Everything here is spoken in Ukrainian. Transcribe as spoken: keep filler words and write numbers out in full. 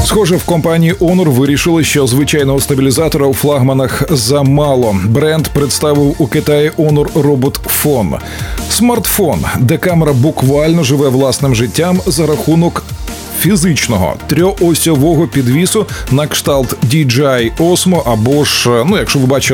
Схоже, в компанії Honor вирішили, що звичайного стабілізатора у флагманах замало. Бренд представив у Китаї Honor Robot Phone – смартфон, де камера буквально живе власним життям за рахунок фізичного трьохосьового підвісу на кшталт ді джей ай Osmo або ж, ну, якщо ви бачили